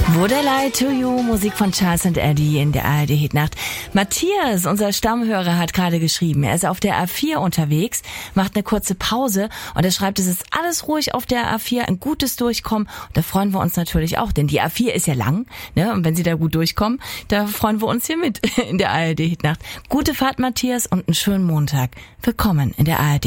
Wodelei to You, Musik von Charles & Eddie in der ARD-Hitnacht. Matthias, unser Stammhörer, hat gerade geschrieben, er ist auf der A4 unterwegs, macht eine kurze Pause und er schreibt, es ist alles ruhig auf der A4, ein gutes Durchkommen. Und da freuen wir uns natürlich auch, denn die A4 ist ja lang, ne? Und wenn Sie da gut durchkommen, da freuen wir uns hier mit in der ARD-Hitnacht. Gute Fahrt, Matthias, und einen schönen Montag. Willkommen in der ARD.